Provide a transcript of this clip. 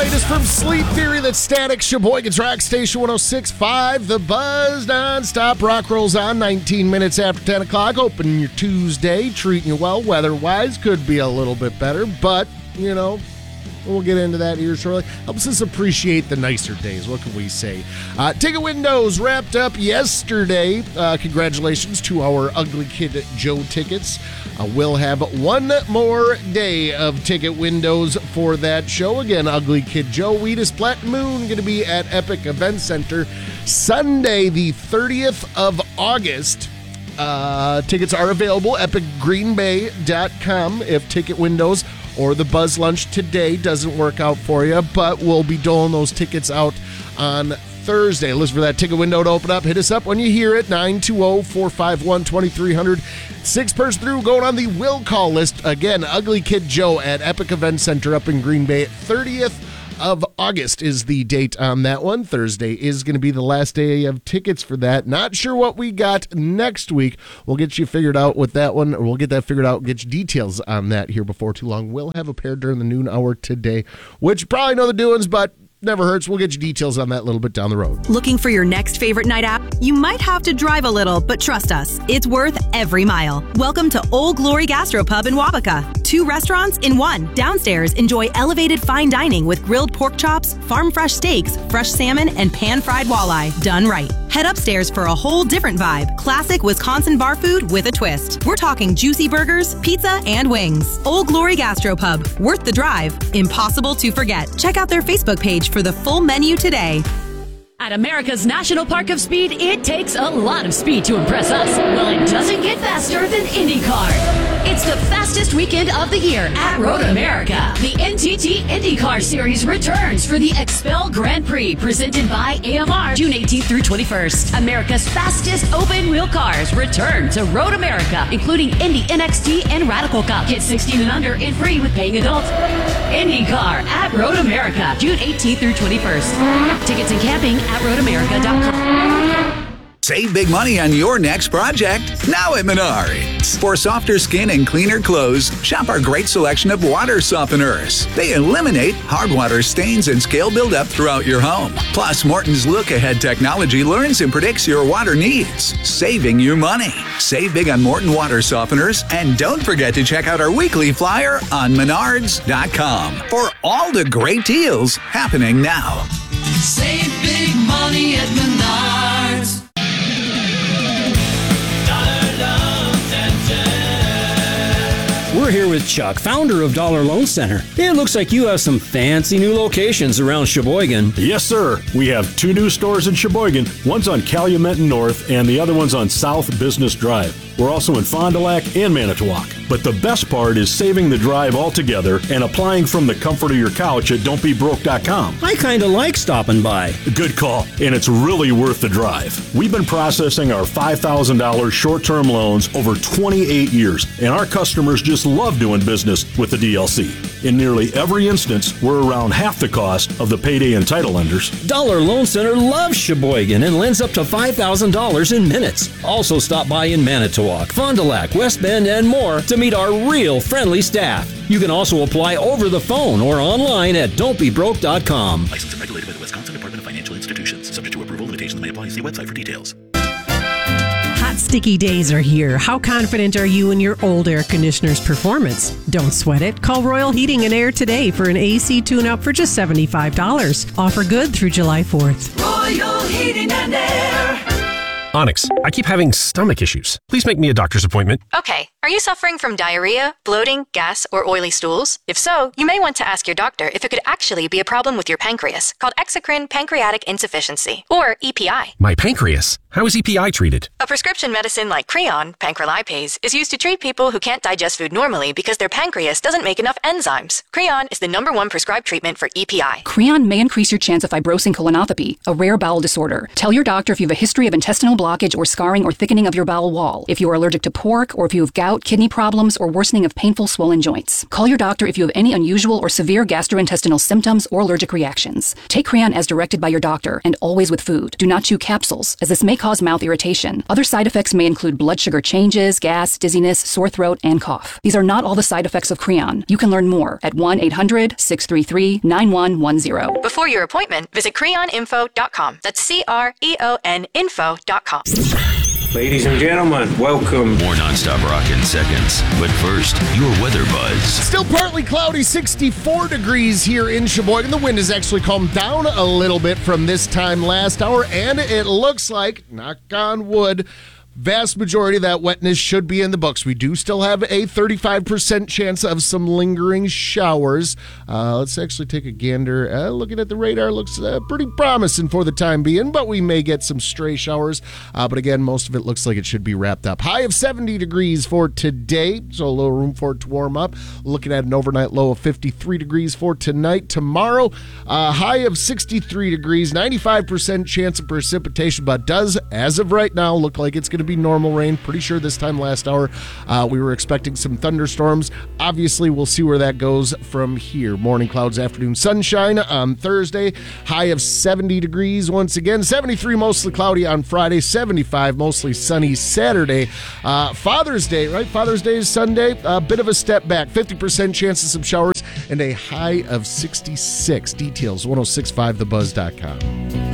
latest from Sleep Theory, that's Static, Sheboygan's Rock Station 106.5. The Buzz non-stop rock rolls on 19 minutes after 10 o'clock. Open your Tuesday, treating you well. Weather-wise, could be a little bit better, but, you know, we'll get into that here shortly. Helps us appreciate the nicer days. What can we say? Ticket windows wrapped up yesterday. Congratulations to our Ugly Kid Joe tickets. We'll have one more day of ticket windows for that show. Again, Ugly Kid Joe, Wheatus, Platinum Moon, going to be at Epic Event Center Sunday, the 30th of August. Tickets are available at epicgreenbay.com if ticket windows or the Buzz Lunch today doesn't work out for you, but we'll be doling those tickets out on Thursday. Listen for that ticket window to open up. Hit us up when you hear it, 920-451-2300. 6 through going on the will call list. Again, Ugly Kid Joe at Epic Event Center up in Green Bay. 30th of August is the date on that one. Thursday is going to be the last day of tickets for that. Not sure what we got next week. We'll get you figured out with that one, or we'll get that figured out, get you details on that here before too long. We'll have a pair during the noon hour today, which you probably know the doings, but never hurts. We'll get you details on that a little bit down the road. Looking for your next favorite night out? You might have to drive a little, but trust us, it's worth every mile. Welcome to Old Glory Gastropub in Wabaka. 2 restaurants in one. Downstairs, enjoy elevated fine dining with grilled pork chops, farm-fresh steaks, fresh salmon, and pan-fried walleye. Done right. Head upstairs for a whole different vibe. Classic Wisconsin bar food with a twist. We're talking juicy burgers, pizza, and wings. Old Glory Gastropub. Worth the drive. Impossible to forget. Check out their Facebook page for the full menu today. At America's National Park of Speed, it takes a lot of speed to impress us. Well, it doesn't get faster than IndyCar. It's the fastest weekend of the year at Road America. The NTT IndyCar Series returns for the Expel Grand Prix, presented by AMR, June 18th through 21st. America's fastest open-wheel cars return to Road America, including Indy NXT and Radical Cup. Get 16 and under and free with paying adults. IndyCar at Road America, June 18th through 21st. Tickets and camping at roadamerica.com. Save big money on your next project now at Menards. For softer skin and cleaner clothes, shop our great selection of water softeners. They eliminate hard water stains and scale buildup throughout your home. Plus, Morton's look-ahead technology learns and predicts your water needs, saving you money. Save big on Morton water softeners, and don't forget to check out our weekly flyer on menards.com for all the great deals happening now. Save big money at Menards. We're here with Chuck, founder of Dollar Loan Center. It looks like you have some fancy new locations around Sheboygan. Yes, sir. We have 2 new stores in Sheboygan. One's on Calumet and North, and the other one's on South Business Drive. We're also in Fond du Lac and Manitowoc. But the best part is saving the drive altogether and applying from the comfort of your couch at don'tbebroke.com. I kind of like stopping by. Good call, and it's really worth the drive. We've been processing our $5,000 short-term loans over 28 years, and our customers just love doing business with the DLC. In nearly every instance, we're around half the cost of the payday and title lenders. Dollar Loan Center loves Sheboygan and lends up to $5,000 in minutes. Also stop by in Manitowoc, Fond du Lac, West Bend, and more to meet our real friendly staff. You can also apply over the phone or online at don'tbebroke.com. Licensed and regulated by the Wisconsin Department of Financial Institutions. Subject to approval, limitations may apply. See website for details. Hot, sticky days are here. How confident are you in your old air conditioner's performance? Don't sweat it. Call Royal Heating and Air today for an AC tune-up for just $75. Offer good through July 4th. Royal Heating and Air. Onyx, I keep having stomach issues. Please make me a doctor's appointment. Okay. Are you suffering from diarrhea, bloating, gas, or oily stools? If so, you may want to ask your doctor if it could actually be a problem with your pancreas, called exocrine pancreatic insufficiency, or EPI. My pancreas? How is EPI treated? A prescription medicine like Creon, pancrelipase, is used to treat people who can't digest food normally because their pancreas doesn't make enough enzymes. Creon is the #1 prescribed treatment for EPI. Creon may increase your chance of fibrosing colonopathy, a rare bowel disorder. Tell your doctor if you have a history of intestinal blockage or scarring or thickening of your bowel wall, if you are allergic to pork, or if you have gout, kidney problems, or worsening of painful swollen joints. Call your doctor if you have any unusual or severe gastrointestinal symptoms or allergic reactions. Take Creon as directed by your doctor and always with food. Do not chew capsules, as this may cause mouth irritation. Other side effects may include blood sugar changes, gas, dizziness, sore throat, and cough. These are not all the side effects of Creon. You can learn more at 1-800-633-9110. Before your appointment, visit creoninfo.com. That's CREON info.com. Ladies and gentlemen, welcome. More nonstop rock in seconds. But first, your weather buzz. Still partly cloudy, 64 degrees here in Sheboygan. The wind has actually calmed down a little bit from this time last hour, and it looks like, knock on wood, vast majority of that wetness should be in the books. We do still have a 35% chance of some lingering showers. Let's actually take a gander. Looking at the radar, looks pretty promising for the time being, but we may get some stray showers. But again, most of it looks like it should be wrapped up. High of 70 degrees for today, so a little room for it to warm up. Looking at an overnight low of 53 degrees for tonight. Tomorrow, high of 63 degrees, 95% chance of precipitation, but does, as of right now, look like it's going to be normal rain. Pretty sure this time last hour we were expecting some thunderstorms. Obviously, we'll see where that goes from here. Morning clouds, afternoon sunshine on Thursday. High of 70 degrees once again. 73 mostly cloudy on Friday. 75 mostly sunny Saturday. Father's Day, right? Father's Day is Sunday. A bit of a step back. 50% chance of some showers and a high of 66. Details 1065thebuzz.com.